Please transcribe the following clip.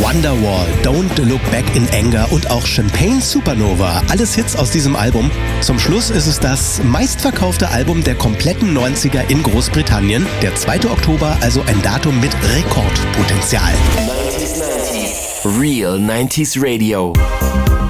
Wonderwall, Don't Look Back in Anger und auch Champagne Supernova. Alles Hits aus diesem Album. Zum Schluss ist es das meistverkaufte Album der kompletten 90er in Großbritannien. Der 2. Oktober, also ein Datum mit Rekordpotenzial. 90s. Real 90s Radio.